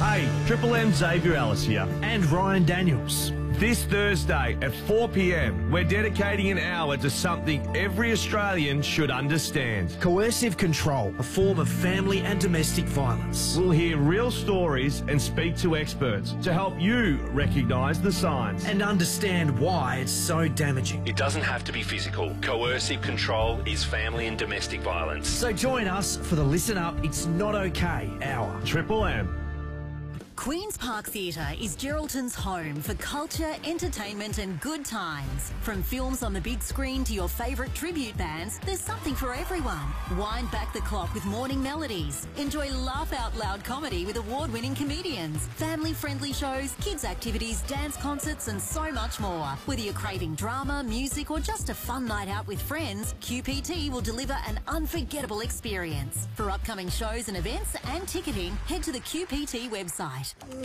Hey, Triple M Xavier Ellis here. And Ryan Daniels. This Thursday at 4 p.m, we're dedicating an hour to something every Australian should understand. Coercive control, a form of family and domestic violence. We'll hear real stories and speak to experts to help you recognise the signs. And understand why it's so damaging. It doesn't have to be physical. Coercive control is family and domestic violence. So join us for the Listen Up It's Not Okay hour. Triple M. Queen's Park Theatre is Geraldton's home for culture, entertainment and good times. From films on the big screen to your favourite tribute bands, there's something for everyone. Wind back the clock with morning melodies. Enjoy laugh-out-loud comedy with award-winning comedians. Family-friendly shows, kids' activities, dance concerts and so much more. Whether you're craving drama, music or just a fun night out with friends, QPT will deliver an unforgettable experience. For upcoming shows and events and ticketing, head to the QPT website.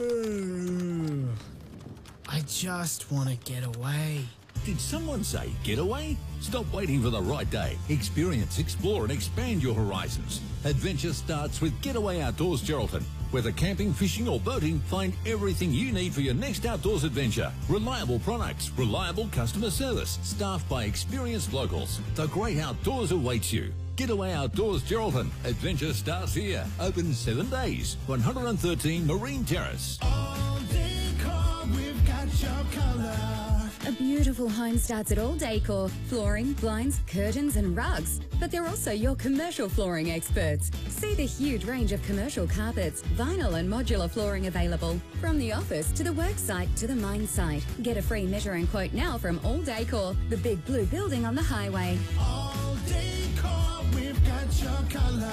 I just want to get away. Did someone say get away? Stop waiting for the right day. Experience, explore and expand your horizons. Adventure starts with Getaway Outdoors Geraldton. Whether camping, fishing or boating, find everything you need for your next outdoors adventure. Reliable products, reliable customer service, staffed by experienced locals. The great outdoors awaits you. Getaway Outdoors Geraldton. Adventure starts here. Open 7 days. 113 Marine Terrace. All Decor, we've got your colour. A beautiful home starts at All Decor. Flooring, blinds, curtains and rugs. But they're also your commercial flooring experts. See the huge range of commercial carpets, vinyl and modular flooring available. From the office to the work site to the mine site. Get a free measure and quote now from All Decor, the big blue building on the highway. All Decor, we've got your colour.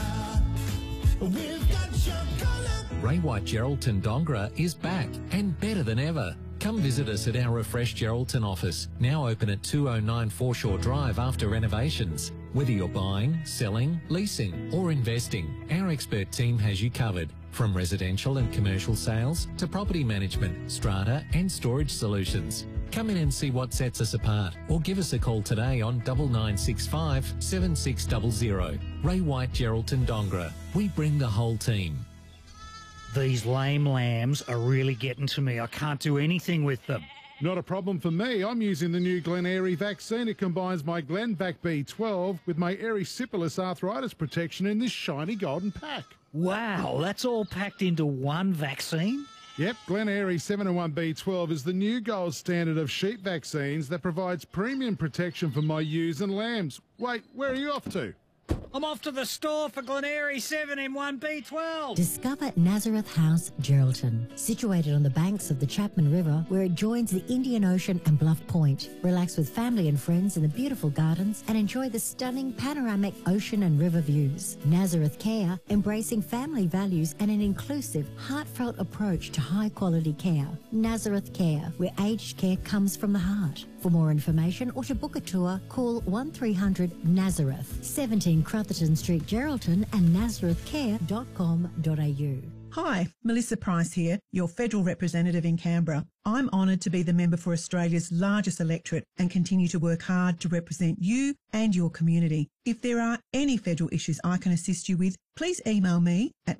We've got your colour. Ray White Geraldton Dongra is back and better than ever. Come visit us at our refreshed Geraldton office, now open at 209 Foreshore Drive after renovations. Whether you're buying, selling, leasing or investing, our expert team has you covered. From residential and commercial sales to property management, strata and storage solutions. Come in and see what sets us apart or give us a call today on 9965 7600. Ray White Geraldton Dongra. We bring the whole team. These lame lambs are really getting to me. I can't do anything with them. Not a problem for me. I'm using the new Glen Airy vaccine. It combines my Glenvac B12 with my erysipelas arthritis protection in this shiny golden pack. Wow, that's all packed into one vaccine? Yep, Glen Airy 7-in-1 B12 is the new gold standard of sheep vaccines that provides premium protection for my ewes and lambs. Wait, where are you off to? I'm off to the store for Glen Airy 7-in-1 B12. Discover Nazareth House, Geraldton. Situated on the banks of the Chapman River, where it joins the Indian Ocean and Bluff Point. Relax with family and friends in the beautiful gardens and enjoy the stunning panoramic ocean and river views. Nazareth Care, embracing family values and an inclusive, heartfelt approach to high-quality care. Nazareth Care, where aged care comes from the heart. For more information or to book a tour, call 1300 Nazareth, 17 Crotherton Street, Geraldton and nazarethcare.com.au. Hi, Melissa Price here, your federal representative in Canberra. I'm honoured to be the member for Australia's largest electorate and continue to work hard to represent you and your community. If there are any federal issues I can assist you with, please email me at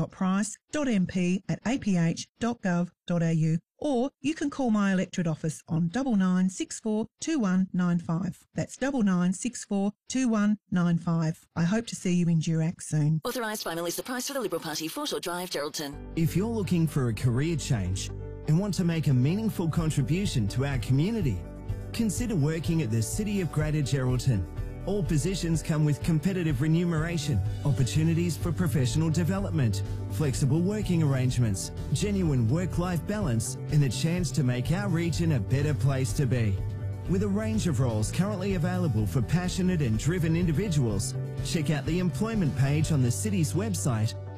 melissa.price.mp@aph.gov.au or you can call my electorate office on 9964 2195. That's 9964 2195. I hope to see you in Durack soon. Authorised by Melissa Price for the Liberal Party, Foreshore Drive, Geraldton. If you're looking for a career change and want to make a meaningful contribution to our community, consider working at the City of Greater Geraldton. All positions come with competitive remuneration, opportunities for professional development, flexible working arrangements, genuine work-life balance, and the chance to make our region a better place to be. With a range of roles currently available for passionate and driven individuals, check out the employment page on the city's website